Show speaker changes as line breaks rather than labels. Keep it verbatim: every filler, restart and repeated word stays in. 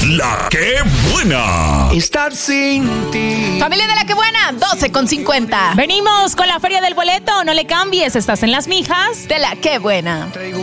La Que Buena.
Estar sin ti.
Familia de La Que Buena, doce con cincuenta.
Venimos con la Feria del Boleto. No le cambies, estás en las mijas
De La Que Buena.